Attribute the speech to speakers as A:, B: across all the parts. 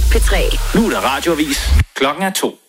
A: P3.
B: Nu er der radioavis. Klokken er 2.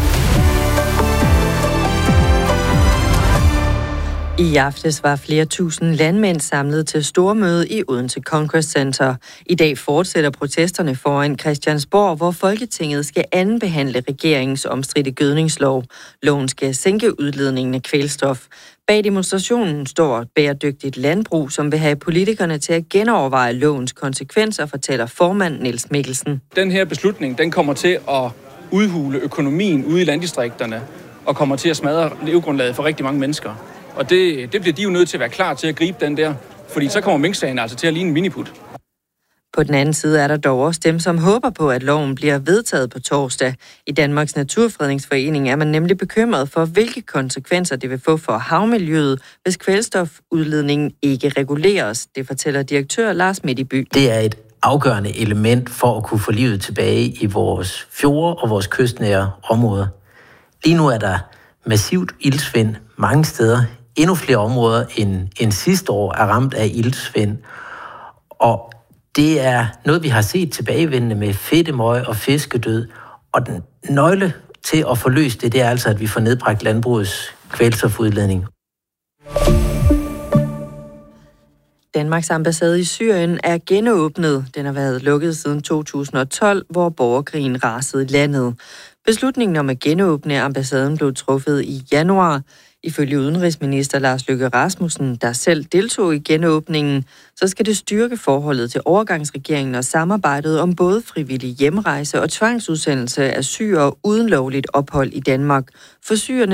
C: I aftes var flere tusind landmænd samlet til stormøde i Odense Congress Center. I dag fortsætter protesterne foran Christiansborg, hvor Folketinget skal andenbehandle regeringens omstridte gødningslov. Loven skal sænke udledningen af kvælstof. Bag demonstrationen står et bæredygtigt landbrug, som vil have politikerne til at genoverveje lovens konsekvenser, fortæller formand Niels Mikkelsen.
D: Den her beslutning, den kommer til at udhule økonomien ude i landdistrikterne og kommer til at smadre levegrundlaget for rigtig mange mennesker. Og det bliver de jo nødt til at være klar til at gribe den der, fordi så kommer minksagen altså til at ligne en miniput.
C: På den anden side er der dog også dem, som håber på, at loven bliver vedtaget på torsdag. I Danmarks Naturfredningsforening er man nemlig bekymret for, hvilke konsekvenser det vil få for havmiljøet, hvis kvælstofudledningen ikke reguleres. Det fortæller direktør Lars Midtby.
E: Det er et afgørende element for at kunne få livet tilbage i vores fjorde og vores kystnære områder. Lige nu er der massivt iltsvind mange steder. Endnu flere områder end sidste år er ramt af iltsvind. Og det er noget, vi har set tilbagevendende med fedtemøg og fiskedød. Og den nøgle til at få løst det er altså, at vi får nedbragt landbrugets kvælstofudledning.
C: Danmarks ambassade i Syrien er genåbnet. Den har været lukket siden 2012, hvor borgerkrigen rasede i landet. Beslutningen om at genåbne ambassaden blev truffet i januar. Ifølge udenrigsminister Lars Løkke Rasmussen, der selv deltog i genåbningen, så skal det styrke forholdet til overgangsregeringen og samarbejdet om både frivillig hjemrejse og tvangsudsendelse af syrere uden lovligt ophold i Danmark. For syrerne